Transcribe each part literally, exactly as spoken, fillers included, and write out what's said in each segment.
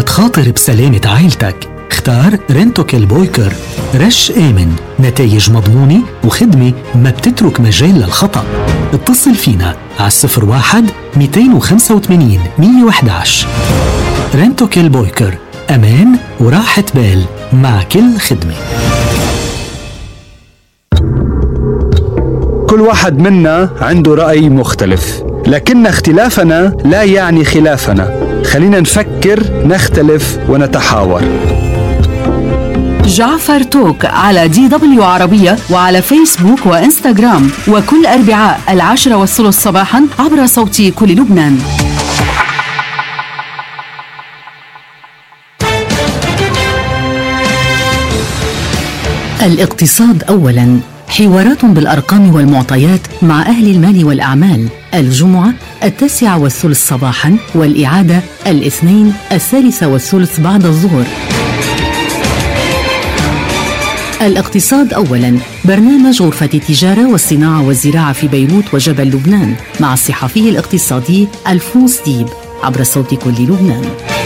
تخاطر بسلامة عائلتك اختار رنتوكيل بويكر. رش آمن، نتائج مضمونة وخدمة ما بتترك مجال للخطأ. اتصل فينا على صفر واحد مئتين وخمسة وثمانين مئة وأحد عشر. رنتوكيل بويكر، أمان وراحة بال مع كل خدمة. كل واحد منا عنده رأي مختلف، لكن اختلافنا لا يعني خلافنا. خلينا نفكر، نختلف ونتحاور. جعفر توك على دي دبليو عربية وعلى فيسبوك وإنستغرام، وكل أربعاء العاشرة والثلث صباحا عبر صوتي كل لبنان. الاقتصاد أولاً، حوارات بالأرقام والمعطيات مع أهل المال والأعمال. الجمعة التاسعة والثلث صباحاً، والإعادة الاثنين الثالثة والثلث بعد الظهر. الاقتصاد أولاً، برنامج غرفة التجارة والصناعة والزراعة في بيروت وجبل لبنان مع الصحفي الاقتصادي ألفونس ديب عبر صوت كل لبنان.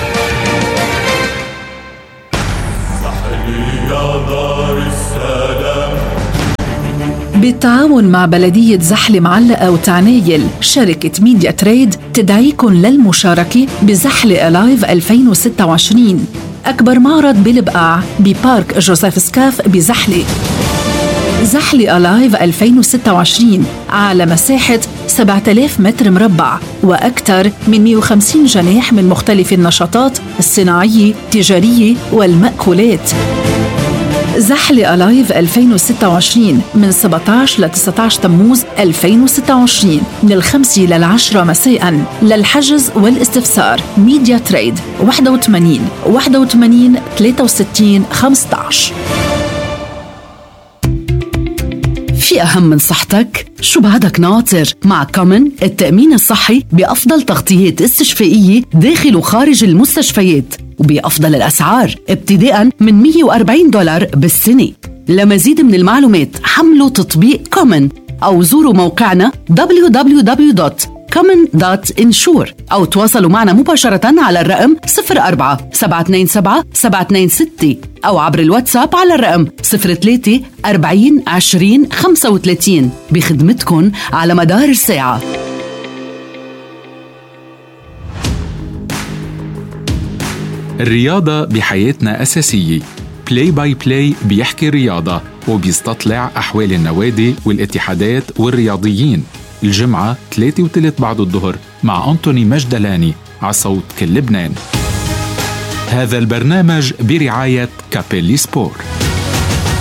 بالتعاون مع بلدية زحلة معلقة وتعنايل، شركة ميديا تريد تدعيكم للمشاركة بزحلة ألايف ألفين وستة وعشرين، أكبر معرض بالبقاع ببارك جوزيف سكاف بزحلة. زحلة ألايف ألفين وستة وعشرين على مساحة سبعة آلاف متر مربع وأكثر من مئة وخمسين جناح من مختلف النشاطات الصناعية، التجارية والمأكولات. زحلة ألايف ألفين وستة وعشرين من سبعة عشر ل تسعة عشر تموز ألفين وستة وعشرين من الخمسة للعشرة مساء. للحجز والاستفسار ميديا تريد واحد وثمانين واحد وثمانين ثلاثة وستين خمسة عشر. في أهم من صحتك؟ شو بعدك ناطر؟ مع كومن التأمين الصحي بأفضل تغطيات استشفائية داخل وخارج المستشفيات وبأفضل الأسعار ابتداء من مئة وأربعين دولار بالسنة. لمزيد من المعلومات حملوا تطبيق كومن أو زوروا موقعنا دبليو دبليو دبليو دوت كومن دوت انشور أو تواصلوا معنا مباشرة على الرقم صفر أربعة سبعة اثنين سبعة سبعة اثنين ستة أو عبر الواتساب على الرقم صفر ثلاثة أربعين عشرين خمسة وثلاثين بخدمتكن على مدار الساعة. الرياضة بحياتنا أساسية. بلاي باي بلاي بيحكي رياضة وبيستطلع أحوال النوادي والاتحادات والرياضيين. الجمعة ثلاثة وثلث بعد الظهر مع أنتوني مجدلاني على صوت كل لبنان. هذا البرنامج برعاية كابيلي سبور.